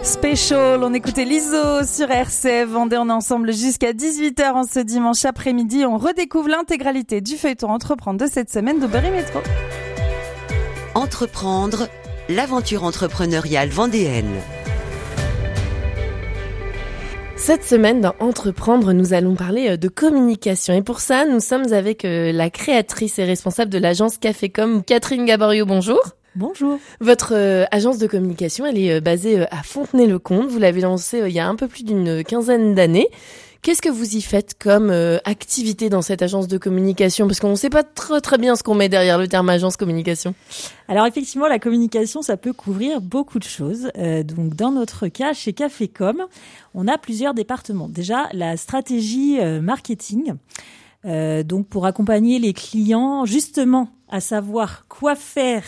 Special, on écoutait l'ISO sur RCF Vendée, on est ensemble jusqu'à 18h en ce dimanche après-midi. On redécouvre l'intégralité du feuilleton Entreprendre de cette semaine de Berry Métro. Entreprendre, l'aventure entrepreneuriale vendéenne. Cette semaine, dans Entreprendre, nous allons parler de communication. Et pour ça, nous sommes avec la créatrice et responsable de l'agence Cafécom, Catherine Gaborio. Bonjour. Bonjour. Votre agence de communication, elle est basée à Fontenay-le-Comte. Vous l'avez lancée il y a un peu plus d'une quinzaine d'années. Qu'est-ce que vous y faites comme activité dans cette agence de communication ? Parce qu'on ne sait pas très bien ce qu'on met derrière le terme agence communication. Alors effectivement, la communication, ça peut couvrir beaucoup de choses. Donc dans notre cas, chez Cafécom, on a plusieurs départements. Déjà, la stratégie marketing, donc pour accompagner les clients justement à savoir quoi faire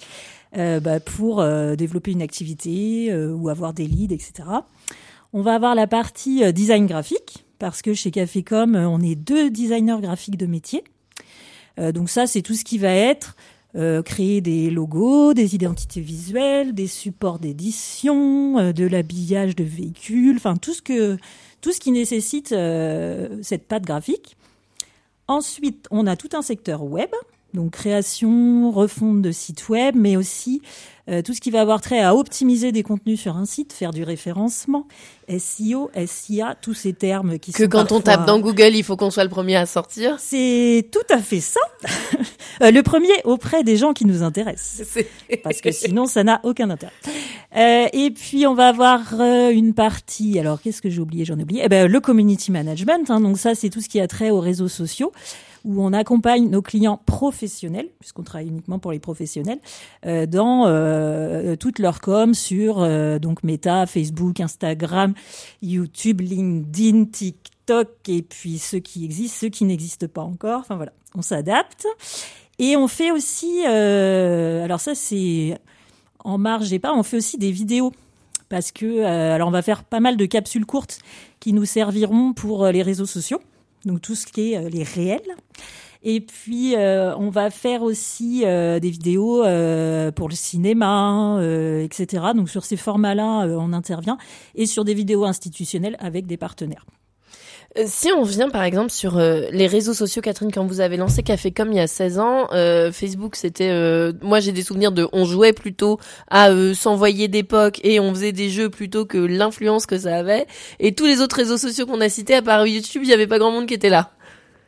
pour développer une activité ou avoir des leads, etc. On va avoir la partie design graphique, parce que chez Cafécom, on est 2 designers graphiques de métier. Donc ça, c'est tout ce qui va être créer des logos, des identités visuelles, des supports d'édition, de l'habillage de véhicules, enfin tout ce qui nécessite cette patte graphique. Ensuite, on a tout un secteur web, donc création, refonte de sites web, mais aussi tout ce qui va avoir trait à optimiser des contenus sur un site, faire du référencement, SEO, SIA, tous ces termes qui sont quand parfois... on tape dans Google, il faut qu'on soit le premier à sortir. C'est tout à fait ça. Le premier auprès des gens qui nous intéressent. Parce que sinon, ça n'a aucun intérêt. Et puis, on va avoir une partie... Alors, qu'est-ce que j'ai oublié ? J'en ai oublié. Le community management. Donc ça, c'est tout ce qui a trait aux réseaux sociaux, où on accompagne nos clients professionnels, puisqu'on travaille uniquement pour les professionnels, dans toute leur com sur donc Meta, Facebook, Instagram, YouTube, LinkedIn, TikTok, et puis ceux qui existent, ceux qui n'existent pas encore. Enfin voilà, on s'adapte. Et on fait aussi, alors ça c'est en marge des pas, on fait aussi des vidéos. Parce que, alors on va faire pas mal de capsules courtes qui nous serviront pour les réseaux sociaux. Donc tout ce qui est les réels. Et puis on va faire aussi des vidéos pour le cinéma, etc. Donc sur ces formats-là, on intervient, et sur des vidéos institutionnelles avec des partenaires. Si on vient par exemple sur les réseaux sociaux, Catherine, quand vous avez lancé Cafécom il y a 16 ans, Facebook c'était... moi j'ai des souvenirs de... On jouait plutôt à s'envoyer d'époque et on faisait des jeux plutôt que l'influence que ça avait. Et tous les autres réseaux sociaux qu'on a cités, à part YouTube, il n'y avait pas grand monde qui était là.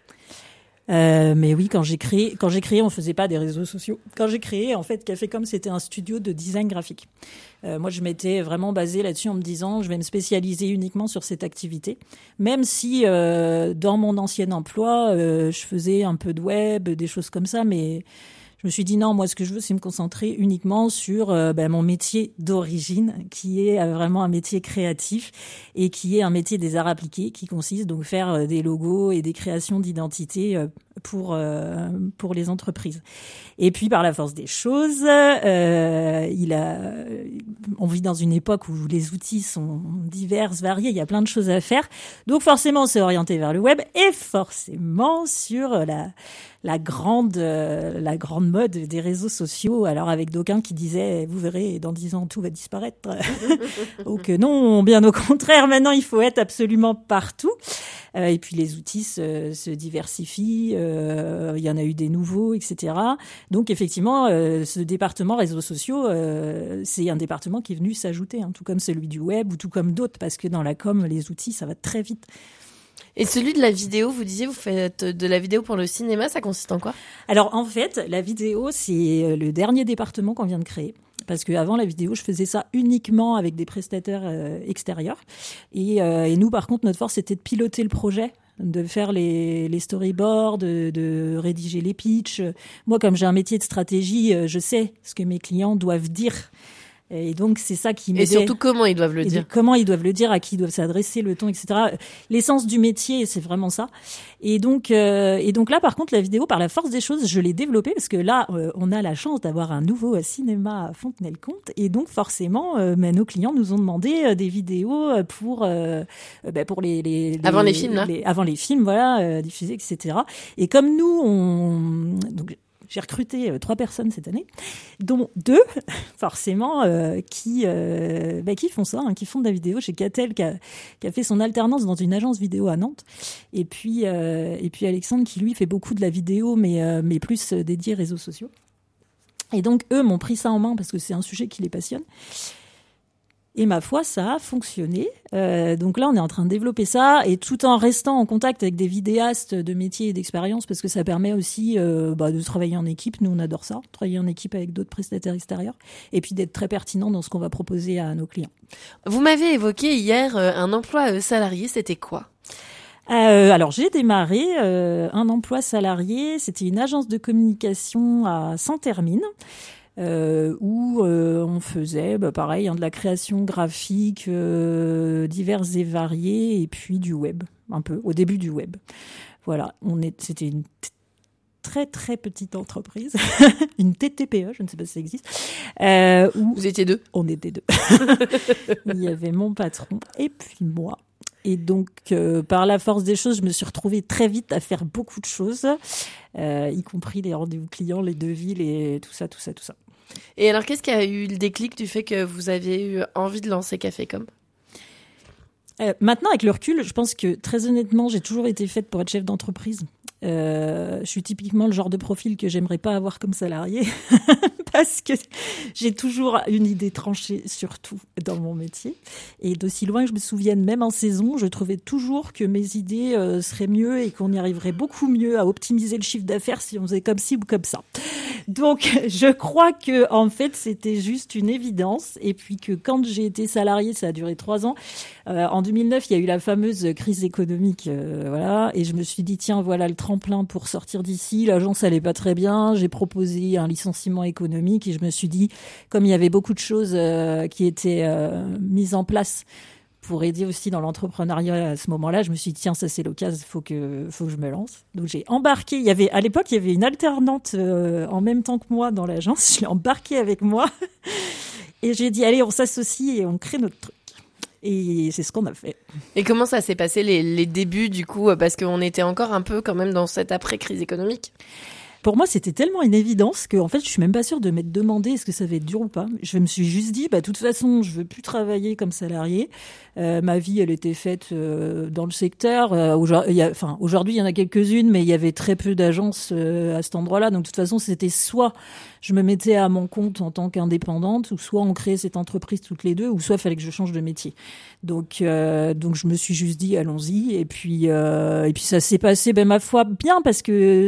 Mais oui, quand j'ai créé, on faisait pas des réseaux sociaux. Quand j'ai créé, en fait, Cafécom, c'était un studio de design graphique. Moi, je m'étais vraiment basée là-dessus en me disant, je vais me spécialiser uniquement sur cette activité. Même si, dans mon ancien emploi, je faisais un peu de web, des choses comme ça, mais je me suis dit non, moi, ce que je veux, c'est me concentrer uniquement sur mon métier d'origine, qui est vraiment un métier créatif et qui est un métier des arts appliqués, qui consiste donc faire des logos et des créations d'identité pour les entreprises. Et puis, par la force des choses, on vit dans une époque où les outils sont divers, variés, il y a plein de choses à faire. Donc, forcément, on s'est orienté vers le web et forcément sur la grande mode des réseaux sociaux. Alors, avec d'aucuns qui disaient, vous verrez, dans 10 ans, tout va disparaître. Donc, non, bien au contraire, maintenant, il faut être absolument partout. Et puis, les outils se diversifient. Il y en a eu des nouveaux, etc. Donc, effectivement, ce département réseaux sociaux, c'est un département qui est venu s'ajouter, tout comme celui du web ou tout comme d'autres, parce que dans la com, les outils, ça va très vite. Et celui de la vidéo, vous disiez, vous faites de la vidéo pour le cinéma, ça consiste en quoi ? Alors, en fait, la vidéo, c'est le dernier département qu'on vient de créer. Parce qu'avant, la vidéo, je faisais ça uniquement avec des prestataires extérieurs. Et nous, par contre, notre force, c'était de piloter le projet, de faire les storyboards, de rédiger les pitchs. Moi, comme j'ai un métier de stratégie, je sais ce que mes clients doivent dire. Et donc, c'est ça qui m'aidait. Et surtout, comment ils doivent le dire. Comment ils doivent le dire, à qui ils doivent s'adresser, le ton, etc. L'essence du métier, c'est vraiment ça. Et donc là, par contre, la vidéo, par la force des choses, je l'ai développée parce que là, on a la chance d'avoir un nouveau cinéma à Fontenay-le-Comte. Et donc, forcément, nos clients nous ont demandé des vidéos pour les avant les films, là. Avant les films, voilà, diffusés, etc. Et comme nous, j'ai recruté 3 personnes cette année, dont 2, forcément, qui font ça, qui font de la vidéo. J'ai Catel qui a fait son alternance dans une agence vidéo à Nantes. Et puis Alexandre qui, lui, fait beaucoup de la vidéo, mais plus dédié réseaux sociaux. Et donc, eux m'ont pris ça en main parce que c'est un sujet qui les passionne. Et ma foi, ça a fonctionné. Donc là, on est en train de développer ça, et tout en restant en contact avec des vidéastes de métier et d'expérience, parce que ça permet aussi de travailler en équipe. Nous, on adore ça, travailler en équipe avec d'autres prestataires extérieurs, et puis d'être très pertinent dans ce qu'on va proposer à nos clients. Vous m'avez évoqué hier un emploi salarié, c'était quoi ? Alors, j'ai démarré un emploi salarié. C'était une agence de communication à Saint-Hermine. Où on faisait pareil, de la création graphique diverses et variées, et puis du web, un peu au début du web. Voilà, c'était une très très petite entreprise, une TTPE, je ne sais pas si ça existe. Où vous étiez 2 ? On était 2. Il y avait mon patron et puis moi. Et donc, par la force des choses, je me suis retrouvée très vite à faire beaucoup de choses, y compris les rendez-vous clients, les devis, tout ça. Et alors, qu'est-ce qui a eu le déclic du fait que vous aviez eu envie de lancer Cafécom ? Maintenant, avec le recul, je pense que, très honnêtement, j'ai toujours été faite pour être chef d'entreprise. Je suis typiquement le genre de profil que j'aimerais pas avoir comme salarié parce que j'ai toujours une idée tranchée sur tout dans mon métier, et d'aussi loin que je me souvienne, même en saison, je trouvais toujours que mes idées seraient mieux et qu'on y arriverait beaucoup mieux à optimiser le chiffre d'affaires si on faisait comme ci ou comme ça. Donc je crois que en fait c'était juste une évidence, et puis que quand j'ai été salariée, ça a duré 3 ans. En 2009, il y a eu la fameuse crise économique, et je me suis dit tiens, voilà le tremplin pour sortir d'ici. L'agence allait pas très bien, j'ai proposé un licenciement économique, et je me suis dit, comme il y avait beaucoup de choses qui étaient mises en place pour aider aussi dans l'entrepreneuriat à ce moment-là, je me suis dit tiens, ça c'est l'occasion, faut que je me lance. Donc j'ai embarqué, à l'époque il y avait une alternante en même temps que moi dans l'agence, je l'ai embarquée avec moi et j'ai dit allez, on s'associe et on crée notre truc. Et c'est ce qu'on a fait. Et comment ça s'est passé les débuts du coup, parce qu'on était encore un peu quand même dans cette après-crise économique ? Pour moi, c'était tellement une évidence que, en fait, je suis même pas sûre de m'être demandé est-ce que ça va être dur ou pas. Je me suis juste dit, de toute façon, je veux plus travailler comme salarié. Ma vie, elle était faite dans le secteur. Aujourd'hui, il y en a quelques-unes, mais il y avait très peu d'agences à cet endroit-là. Donc, de toute façon, c'était soit je me mettais à mon compte en tant qu'indépendante, ou soit on créait cette entreprise toutes les deux, ou soit il fallait que je change de métier. Donc je me suis juste dit, allons-y. Et puis ça s'est passé, ma foi, bien, parce que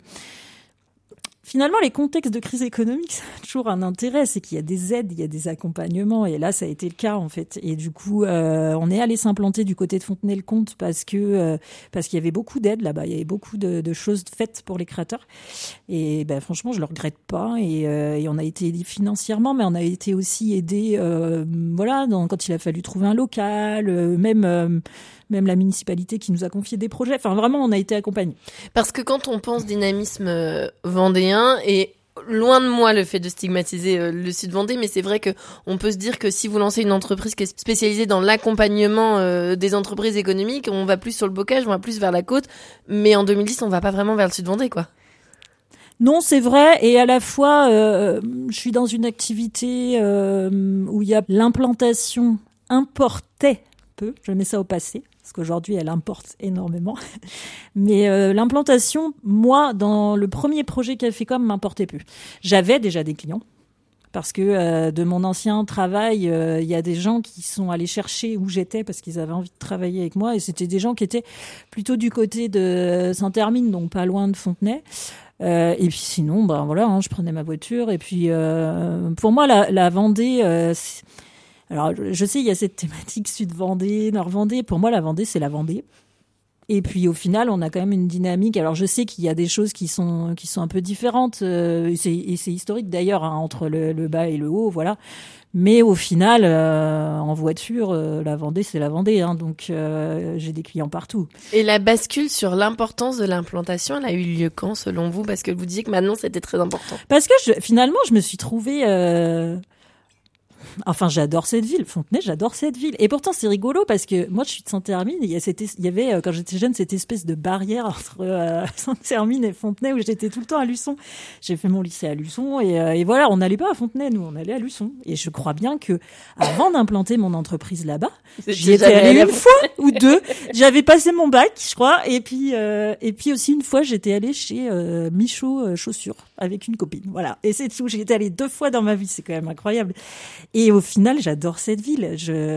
finalement, les contextes de crise économique, ça a toujours un intérêt, c'est qu'il y a des aides, il y a des accompagnements, et là, ça a été le cas, en fait. Et du coup, on est allé s'implanter du côté de Fontenay-le-Comte parce qu'il y avait beaucoup d'aides là-bas, il y avait beaucoup de choses faites pour les créateurs. Et franchement, je le regrette pas. Et on a été aidé financièrement, mais on a été aussi aidé, quand il a fallu trouver un local, même la municipalité qui nous a confié des projets. Enfin, vraiment, on a été accompagnés. Parce que quand on pense dynamisme vendéen, et loin de moi le fait de stigmatiser le sud Vendée, mais c'est vrai que on peut se dire que si vous lancez une entreprise qui est spécialisée dans l'accompagnement des entreprises économiques, on va plus sur le bocage, on va plus vers la côte, mais en 2010, on va pas vraiment vers le sud Vendée, quoi. Non, c'est vrai. Et à la fois, je suis dans une activité où il y a l'implantation importait peu. Je mets ça au passé, parce qu'aujourd'hui, elle importe énormément. Mais l'implantation, moi, dans le premier projet Cafécom, m'importait peu. J'avais déjà des clients, parce que de mon ancien travail, il y a des gens qui sont allés chercher où j'étais parce qu'ils avaient envie de travailler avec moi, et c'était des gens qui étaient plutôt du côté de Saint-Hermine, donc pas loin de Fontenay. Et puis sinon, je prenais ma voiture. Et puis, pour moi, la Vendée... alors, je sais, il y a cette thématique Sud-Vendée, Nord-Vendée. Pour moi, la Vendée, c'est la Vendée. Et puis, au final, on a quand même une dynamique. Alors, je sais qu'il y a des choses qui sont un peu différentes. Et c'est historique, d'ailleurs, entre le bas et le haut, voilà. Mais au final, en voiture, la Vendée, c'est la Vendée. Donc, j'ai des clients partout. Et la bascule sur l'importance de l'implantation, elle a eu lieu quand, selon vous ? Parce que vous disiez que maintenant, c'était très important. Parce que finalement, je me suis trouvée... Enfin, j'adore cette ville. Fontenay, j'adore cette ville. Et pourtant, c'est rigolo parce que moi, je suis de Saint-Hermine. Il y avait, quand j'étais jeune, cette espèce de barrière entre Saint-Hermine et Fontenay où j'étais tout le temps à Luçon. J'ai fait mon lycée à Luçon et voilà, on n'allait pas à Fontenay, nous, on allait à Luçon. Et je crois bien que avant d'implanter mon entreprise là-bas, j'y étais allée une fois ou deux. J'avais passé mon bac, je crois. Et puis aussi une fois, j'étais allée chez Michaud Chaussures avec une copine. Voilà. Et c'est tout. J'y étais allée 2 fois dans ma vie. C'est quand même incroyable. Et au final, j'adore cette ville.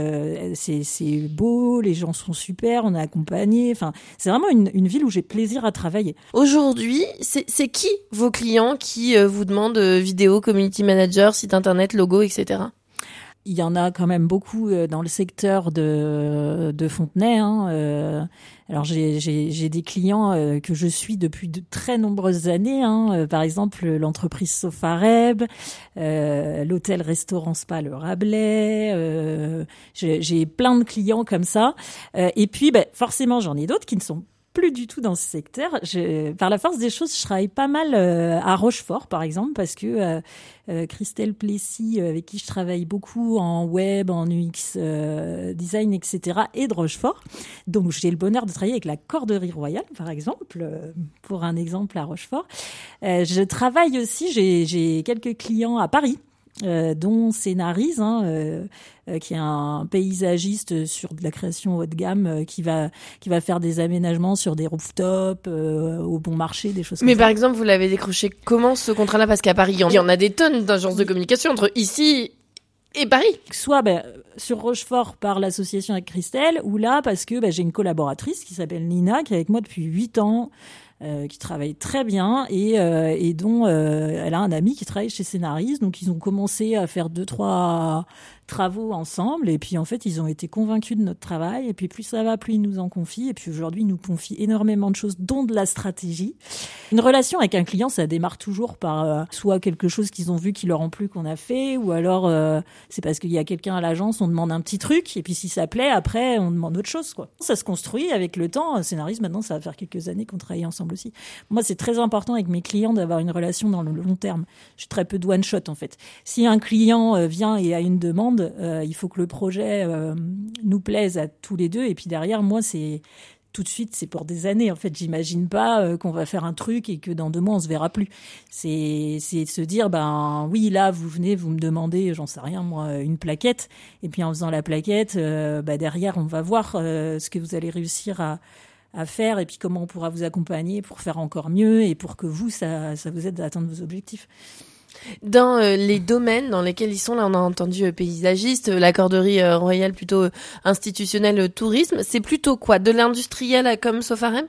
C'est beau, les gens sont super, on est accompagnés. Enfin, c'est vraiment une ville où j'ai plaisir à travailler. Aujourd'hui, c'est qui vos clients qui vous demandent vidéo, community manager, site internet, logo, etc. Il y en a quand même beaucoup dans le secteur de Fontenay. Alors j'ai des clients que je suis depuis de très nombreuses années. Par exemple, l'entreprise Sofareb, l'hôtel-restaurant Spa Le Rabelais. J'ai plein de clients comme ça. Et puis, forcément, j'en ai d'autres qui ne sont plus du tout dans ce secteur. Par la force des choses, je travaille pas mal à Rochefort, par exemple, parce que Christelle Plessis, avec qui je travaille beaucoup en web, en UX design, etc., est de Rochefort. Donc, j'ai le bonheur de travailler avec la Corderie Royale, par exemple, pour un exemple à Rochefort. Je travaille aussi, j'ai quelques clients à Paris, dont Scénarise, qui est un paysagiste sur de la création haut de gamme, qui va faire des aménagements sur des rooftops au bon marché, des choses comme ça. Mais par exemple, vous l'avez décroché comment ce contrat-là? Parce qu'à Paris, il y en a des tonnes d'agences de communication entre ici et Paris. Soit sur Rochefort par l'association avec Christelle, ou là parce que j'ai une collaboratrice qui s'appelle Nina, qui est avec moi depuis 8 ans, qui travaille très bien et dont elle a un ami qui travaille chez Scénarise. Donc ils ont commencé à faire 2-3 travaux ensemble et puis en fait ils ont été convaincus de notre travail et puis plus ça va, plus ils nous en confient et puis aujourd'hui ils nous confient énormément de choses, dont de la stratégie. Une relation avec un client, ça démarre toujours par soit quelque chose qu'ils ont vu qui leur ont plu qu'on a fait, ou alors c'est parce qu'il y a quelqu'un à l'agence, on demande un petit truc et puis si ça plaît, après on demande autre chose, quoi. Ça se construit avec le temps. Scénariste, maintenant ça va faire quelques années qu'on travaille ensemble aussi. Moi c'est très important avec mes clients d'avoir une relation dans le long terme. Je suis très peu de one shot en fait. Si un client vient et a une demande, il faut que le projet nous plaise à tous les deux et puis derrière moi c'est tout de suite, c'est pour des années en fait. J'imagine pas qu'on va faire un truc et que dans 2 mois on se verra plus. C'est de se dire oui, là vous venez, vous me demandez, j'en sais rien moi, une plaquette et puis en faisant la plaquette, derrière on va voir ce que vous allez réussir à faire et puis comment on pourra vous accompagner pour faire encore mieux et pour que vous ça vous aide à atteindre vos objectifs. Dans les domaines dans lesquels ils sont, là on a entendu paysagiste, la Corderie Royale plutôt institutionnel, tourisme, c'est plutôt quoi? De l'industriel comme Sofareb?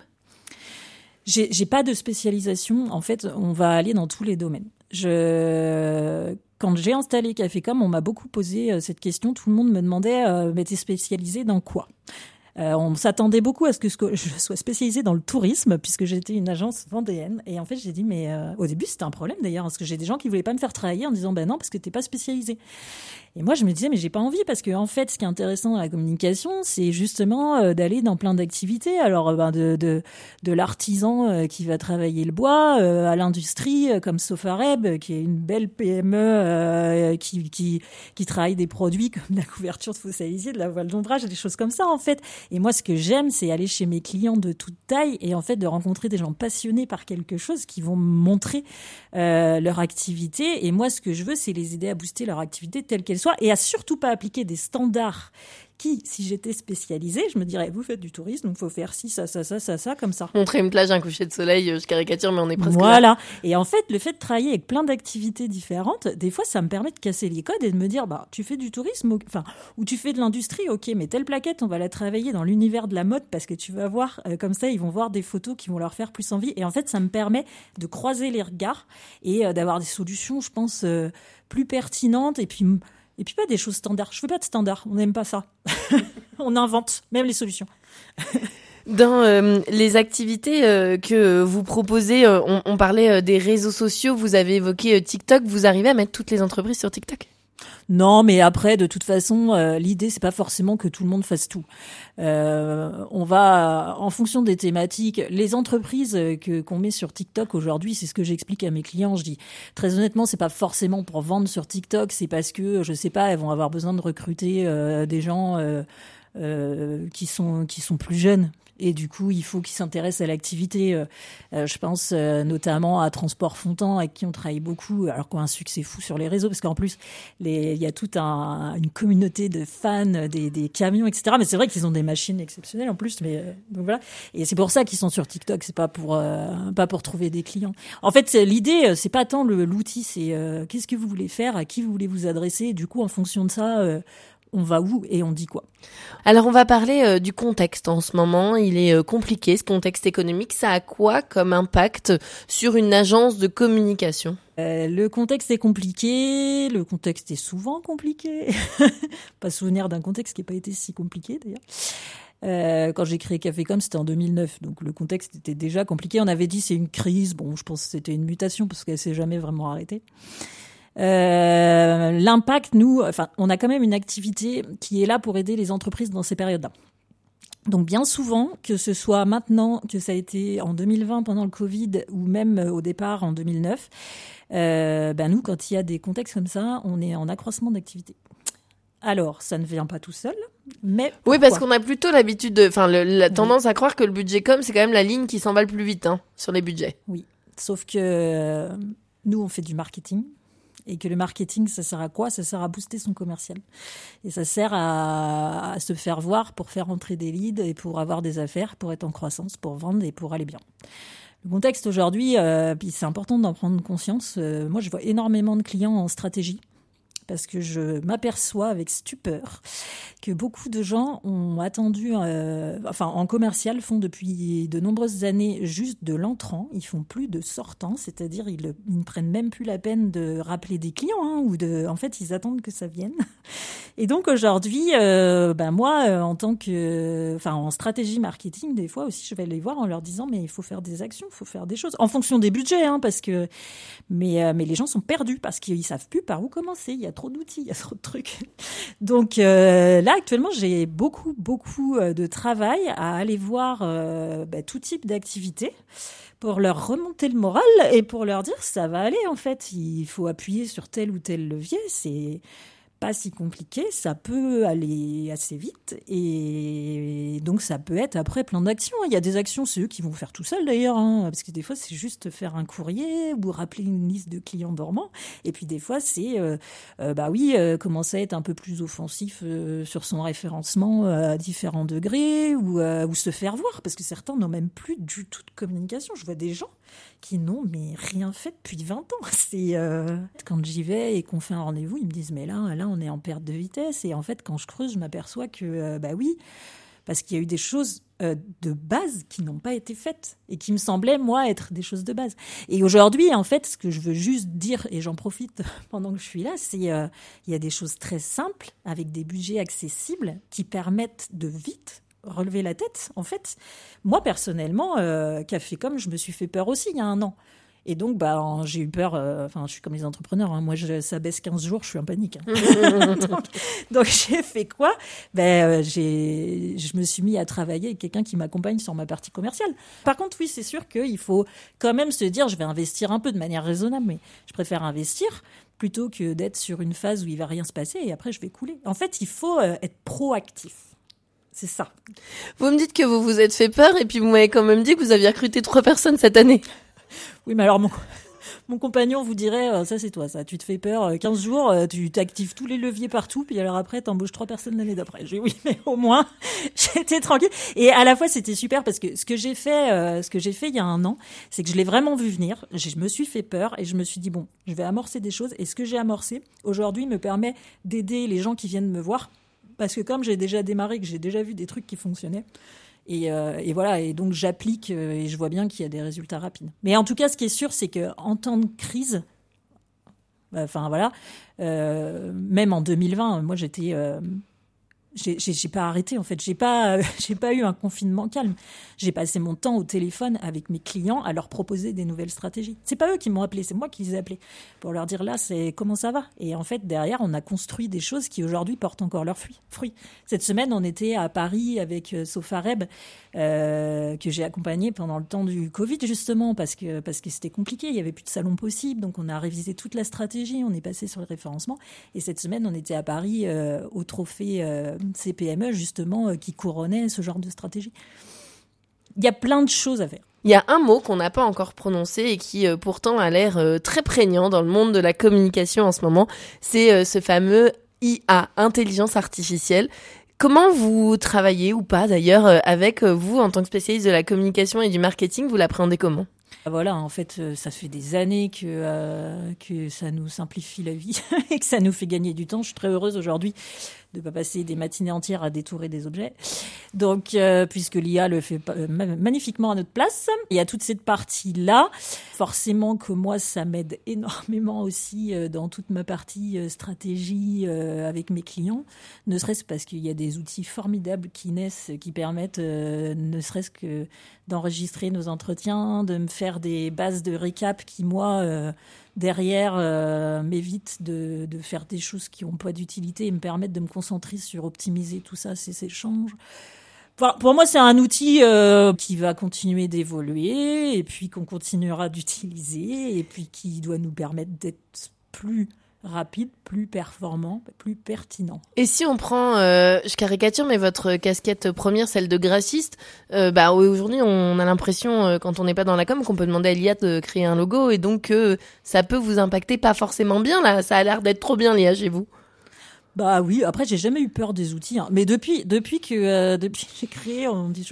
J'ai pas de spécialisation, en fait on va aller dans tous les domaines. Quand j'ai installé Cafécom, on m'a beaucoup posé cette question, tout le monde me demandait t'es spécialisé dans quoi? On s'attendait beaucoup à ce que je sois spécialisée dans le tourisme puisque j'étais une agence vendéenne et en fait j'ai dit au début c'était un problème d'ailleurs parce que j'ai des gens qui voulaient pas me faire travailler en disant non parce que t'es pas spécialisée. Et moi je me disais mais j'ai pas envie parce que en fait ce qui est intéressant dans la communication c'est justement d'aller dans plein d'activités, alors de l'artisan qui va travailler le bois à l'industrie comme Sofareb qui est une belle PME qui travaille des produits comme de la couverture de fossalisier, de la voile d'ombrage, des choses comme ça en fait. Et moi, ce que j'aime, c'est aller chez mes clients de toute taille et en fait de rencontrer des gens passionnés par quelque chose qui vont me montrer leur activité. Et moi, ce que je veux, c'est les aider à booster leur activité telle qu'elle soit et à surtout pas appliquer des standards qui, si j'étais spécialisée, je me dirais, vous faites du tourisme, donc il faut faire ci, ça, comme ça. Montrer une plage, un coucher de soleil, je caricature, mais on est presque voilà. là. Et en fait, le fait de travailler avec plein d'activités différentes, des fois, ça me permet de casser les codes et de me dire, tu fais du tourisme, ou tu fais de l'industrie, ok, mais telle plaquette, on va la travailler dans l'univers de la mode parce que tu vas voir, comme ça, ils vont voir des photos qui vont leur faire plus envie. Et en fait, ça me permet de croiser les regards et d'avoir des solutions, je pense, plus pertinentes et puis pas des choses standards. Je fais pas de standards. On n'aime pas ça. On invente, même les solutions. Dans les activités que vous proposez, on parlait des réseaux sociaux. Vous avez évoqué TikTok. Vous arrivez à mettre toutes les entreprises sur TikTok? Non, mais après, de toute façon, l'idée, c'est pas forcément que tout le monde fasse tout. On va, en fonction des thématiques, les entreprises qu'on met sur TikTok aujourd'hui, c'est ce que j'explique à mes clients. Je dis, très honnêtement, c'est pas forcément pour vendre sur TikTok, c'est parce que, je sais pas, elles vont avoir besoin de recruter des gens qui sont plus jeunes. Et du coup, il faut qu'ils s'intéressent à l'activité. Je pense notamment à Transport Fontan, avec qui on travaille beaucoup, alors qu'on a un succès fou sur les réseaux, parce qu'en plus, il y a toute une communauté de fans des camions, etc. Mais c'est vrai qu'ils ont des machines exceptionnelles en plus. Mais donc voilà. Et c'est pour ça qu'ils sont sur TikTok. C'est pas pour trouver des clients. En fait, l'idée, c'est pas tant l'outil, c'est qu'est-ce que vous voulez faire, à qui vous voulez vous adresser. Et du coup, en fonction de ça, on va où et on dit quoi? Alors on va parler du contexte en ce moment. Il est compliqué, ce contexte économique. Ça a quoi comme impact sur une agence de communication? Le contexte est compliqué. Le contexte est souvent compliqué. Pas souvenir d'un contexte qui n'a pas été si compliqué d'ailleurs. Quand j'ai créé Cafécom, c'était en 2009, donc le contexte était déjà compliqué. On avait dit c'est une crise. Bon, je pense que c'était une mutation parce qu'elle s'est jamais vraiment arrêtée. L'impact, on a quand même une activité qui est là pour aider les entreprises dans ces périodes-là. Donc bien souvent, que ce soit maintenant, que ça a été en 2020 pendant le Covid ou même au départ en 2009, nous, quand il y a des contextes comme ça, on est en accroissement d'activité. Alors, ça ne vient pas tout seul, mais pourquoi ? Oui, parce qu'on a plutôt l'habitude la tendance à croire que le budget com, c'est quand même la ligne qui s'emballe plus vite sur les budgets. Oui, sauf que nous, on fait du marketing. Et que le marketing, ça sert à quoi ? Ça sert à booster son commercial. Et ça sert à se faire voir pour faire entrer des leads et pour avoir des affaires, pour être en croissance, pour vendre et pour aller bien. Le contexte aujourd'hui, puis c'est important d'en prendre conscience. Moi, je vois énormément de clients en stratégie parce que je m'aperçois avec stupeur que beaucoup de gens ont attendu, en commercial, font depuis de nombreuses années juste de l'entrant. Ils font plus de sortant, c'est-à-dire ils ne prennent même plus la peine de rappeler des clients, en fait, ils attendent que ça vienne. Et donc aujourd'hui, moi, en stratégie marketing, des fois aussi, je vais les voir en leur disant, mais il faut faire des actions, il faut faire des choses, en fonction des budgets, mais les gens sont perdus parce qu'ils savent plus par où commencer. Il y a trop d'outils, il y a trop de trucs. Donc là, actuellement, j'ai beaucoup de travail à aller voir tout type d'activité pour leur remonter le moral et pour leur dire ça va aller en fait. Il faut appuyer sur tel ou tel levier. C'est pas si compliqué, ça peut aller assez vite et donc ça peut être après plein d'actions. Il y a des actions, c'est eux qui vont faire tout seuls d'ailleurs, parce que des fois c'est juste faire un courrier ou rappeler une liste de clients dormants et puis des fois c'est commencer à être un peu plus offensif sur son référencement à différents degrés ou se faire voir parce que certains n'ont même plus du tout de communication. Je vois des gens qui n'ont mais rien fait depuis 20 ans. C'est quand j'y vais et qu'on fait un rendez-vous, ils me disent mais là on est en perte de vitesse et en fait quand je creuse je m'aperçois que oui, parce qu'il y a eu des choses de base qui n'ont pas été faites et qui me semblaient moi être des choses de base. Et aujourd'hui en fait ce que je veux juste dire et j'en profite pendant que je suis là, c'est il y a des choses très simples avec des budgets accessibles qui permettent de vite relever la tête. En fait, moi personnellement, Cafécom, je me suis fait peur aussi il y a un an. Et donc, j'ai eu peur. Je suis comme les entrepreneurs. Moi, ça baisse 15 jours, je suis en panique. donc, j'ai fait quoi ? Je me suis mis à travailler avec quelqu'un qui m'accompagne sur ma partie commerciale. Par contre, oui, c'est sûr qu'il faut quand même se dire, je vais investir un peu de manière raisonnable, mais je préfère investir plutôt que d'être sur une phase où il va rien se passer et après, je vais couler. En fait, il faut être proactif. C'est ça. Vous me dites que vous vous êtes fait peur et puis vous m'avez quand même dit que vous aviez recruté 3 personnes cette année. Oui, mais alors mon compagnon vous dirait, ça c'est toi, ça. Tu te fais peur 15 jours, tu t'actives tous les leviers partout, puis alors après t'embauches 3 personnes l'année d'après. J'ai oui, mais au moins j'étais tranquille. Et à la fois c'était super parce que ce que j'ai fait il y a un an, c'est que je l'ai vraiment vu venir. Je me suis fait peur et je me suis dit bon, je vais amorcer des choses. Et ce que j'ai amorcé aujourd'hui me permet d'aider les gens qui viennent me voir. Parce que comme j'ai déjà démarré, que j'ai déjà vu des trucs qui fonctionnaient, et voilà, et donc j'applique et je vois bien qu'il y a des résultats rapides. Mais en tout cas, ce qui est sûr, c'est qu'en temps de crise, même en 2020, moi j'étais j'ai pas arrêté, en fait. J'ai pas eu un confinement calme. J'ai passé mon temps au téléphone avec mes clients à leur proposer des nouvelles stratégies. C'est pas eux qui m'ont appelé, c'est moi qui les ai appelés pour leur dire là, c'est comment ça va. Et en fait, derrière, on a construit des choses qui aujourd'hui portent encore leurs fruits. Cette semaine, on était à Paris avec Sofareb, que j'ai accompagné pendant le temps du Covid, justement, parce que c'était compliqué. Il y avait plus de salons possibles. Donc, on a révisé toute la stratégie. On est passé sur le référencement. Et cette semaine, on était à Paris, au trophée CPME, justement, qui couronnait ce genre de stratégie. Il y a plein de choses à faire. Il y a un mot qu'on n'a pas encore prononcé et qui pourtant a l'air très prégnant dans le monde de la communication en ce moment. C'est ce fameux IA, intelligence artificielle. Comment vous travaillez ou pas d'ailleurs avec vous en tant que spécialiste de la communication et du marketing, vous l'appréhendez comment ? Voilà, en fait, ça fait des années que ça nous simplifie la vie et que ça nous fait gagner du temps. Je suis très heureuse aujourd'hui de pas passer des matinées entières à détourer des objets. Donc, puisque l'IA le fait magnifiquement à notre place, il y a toute cette partie-là. Forcément que moi, ça m'aide énormément aussi dans toute ma partie stratégie avec mes clients, ne serait-ce parce qu'il y a des outils formidables qui naissent, qui permettent ne serait-ce que d'enregistrer nos entretiens, de me faire des bases de récap qui, moi, derrière, m'évitent de faire des choses qui n'ont pas d'utilité et me permettent de me concentrer sur optimiser tout ça, ces échanges. Enfin, pour moi, c'est un outil qui va continuer d'évoluer et puis qu'on continuera d'utiliser et puis qui doit nous permettre d'être plus rapide, plus performant, plus pertinent. Et si on prend, je caricature, mais votre casquette première, celle de graphiste, aujourd'hui on a l'impression, quand on n'est pas dans la com, qu'on peut demander à l'IA de créer un logo et donc ça peut vous impacter pas forcément bien là. Ça a l'air d'être trop bien l'IA chez vous. Bah oui, après j'ai jamais eu peur des outils, hein. Mais depuis que j'ai créé, on me dit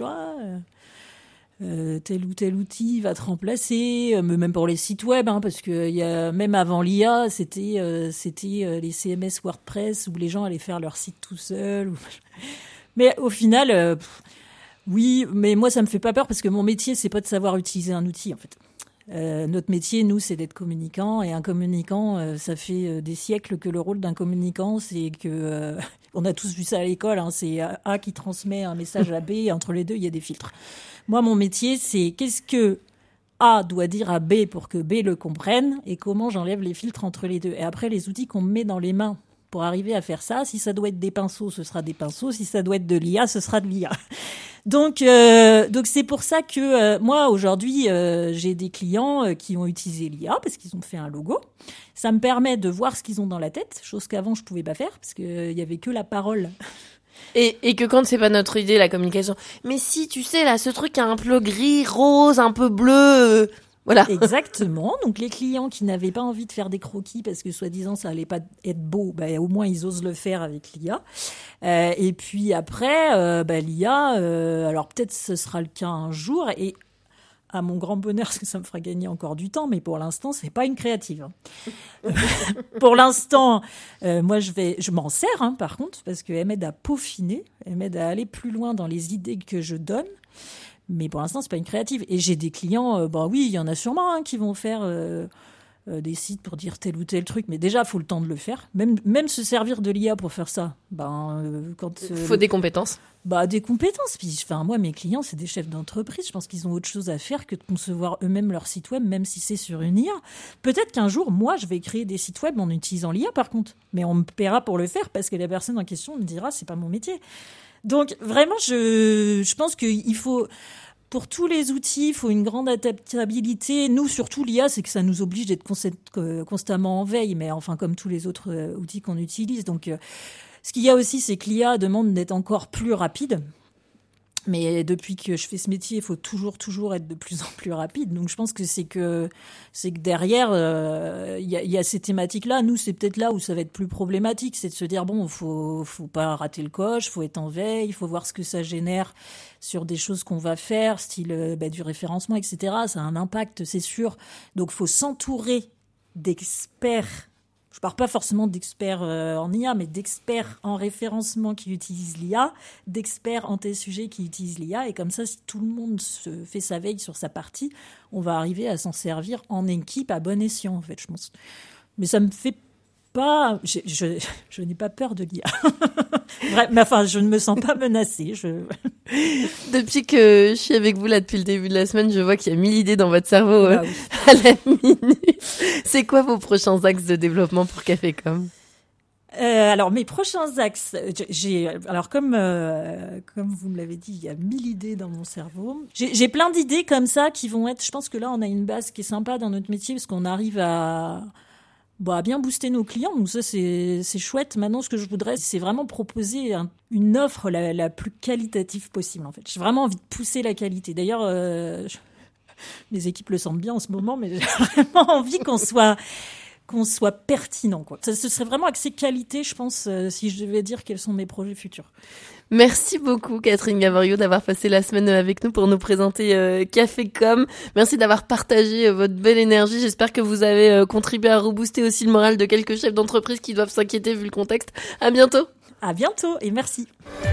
tel ou tel outil va te remplacer, même pour les sites web, hein, parce que il y a même avant l'IA, c'était les CMS WordPress où les gens allaient faire leur site tout seuls. Mais au final, oui, mais moi ça me fait pas peur parce que mon métier c'est pas de savoir utiliser un outil en fait. Notre métier, nous, c'est d'être communicant. Et un communicant, ça fait des siècles que le rôle d'un communicant, c'est que... on a tous vu ça à l'école, hein, c'est A qui transmet un message à B, et entre les deux, il y a des filtres. Moi, mon métier, c'est qu'est-ce que A doit dire à B pour que B le comprenne, et comment j'enlève les filtres entre les deux. Et après, les outils qu'on me met dans les mains pour arriver à faire ça, si ça doit être des pinceaux, ce sera des pinceaux. Si ça doit être de l'IA, ce sera de l'IA. Donc c'est pour ça que moi aujourd'hui j'ai des clients qui ont utilisé l'IA parce qu'ils ont fait un logo. Ça me permet de voir ce qu'ils ont dans la tête, chose qu'avant je pouvais pas faire parce que il y avait que la parole. Et que quand c'est pas notre idée la communication. Mais si tu sais là ce truc a un peu gris, rose, un peu bleu. Voilà. Exactement. Donc les clients qui n'avaient pas envie de faire des croquis parce que soi-disant ça allait pas être beau, au moins ils osent le faire avec l'IA. Et puis après, l'IA, alors peut-être ce sera le cas un jour et à mon grand bonheur parce que ça me fera gagner encore du temps, mais pour l'instant c'est pas une créative. Pour l'instant, moi je m'en sers par contre parce qu'elle m'aide à peaufiner, elle m'aide à aller plus loin dans les idées que je donne. Mais pour l'instant, c'est pas une créative. Et j'ai des clients, oui, il y en a sûrement qui vont faire des sites pour dire tel ou tel truc. Mais déjà, il faut le temps de le faire. Même se servir de l'IA pour faire ça. Faut des compétences. Des compétences. Puis, moi, mes clients, c'est des chefs d'entreprise. Je pense qu'ils ont autre chose à faire que de concevoir eux-mêmes leur site web, même si c'est sur une IA. Peut-être qu'un jour, moi, je vais créer des sites web en utilisant l'IA, par contre. Mais on me paiera pour le faire parce que la personne en question me dira, c'est pas mon métier. Donc, vraiment, je pense qu'il faut, pour tous les outils, il faut une grande adaptabilité. Nous, surtout l'IA, c'est que ça nous oblige d'être constamment en veille, mais enfin, comme tous les autres outils qu'on utilise. Donc, ce qu'il y a aussi, c'est que l'IA demande d'être encore plus rapide. Mais depuis que je fais ce métier, il faut toujours être de plus en plus rapide. Donc je pense que c'est que derrière, il y a ces thématiques-là. Nous, c'est peut-être là où ça va être plus problématique, c'est de se dire faut pas rater le coche, faut être en veille, il faut voir ce que ça génère sur des choses qu'on va faire, style du référencement, etc. Ça a un impact, c'est sûr. Donc faut s'entourer d'experts. Je parle pas forcément d'experts en IA, mais d'experts en référencement qui utilisent l'IA, d'experts en tel sujet qui utilisent l'IA. Et comme ça, si tout le monde se fait sa veille sur sa partie, on va arriver à s'en servir en équipe à bon escient, en fait, je pense. Mais ça me fait pas, je n'ai pas peur de l'IA. Bref, mais enfin, je ne me sens pas menacée. Depuis que je suis avec vous là depuis le début de la semaine, je vois qu'il y a 1000 idées dans votre cerveau oui. à la minute. C'est quoi vos prochains axes de développement pour Café Com? Alors mes prochains axes, alors comme vous me l'avez dit, il y a 1000 idées dans mon cerveau. J'ai plein d'idées comme ça qui vont être. Je pense que là on a une base qui est sympa dans notre métier parce qu'on arrive à bien booster nos clients. Donc ça c'est chouette. Maintenant ce que je voudrais c'est vraiment proposer une offre la plus qualitative possible en fait. J'ai vraiment envie de pousser la qualité. D'ailleurs mes équipes le sentent bien en ce moment, mais j'ai vraiment envie qu'on soit pertinent, quoi. Ce serait vraiment axé qualité, je pense, si je devais dire quels sont mes projets futurs. Merci beaucoup, Catherine Gavario, d'avoir passé la semaine avec nous pour nous présenter Café Com. Merci d'avoir partagé votre belle énergie. J'espère que vous avez contribué à rebooster aussi le moral de quelques chefs d'entreprise qui doivent s'inquiéter vu le contexte. À bientôt. À bientôt et merci.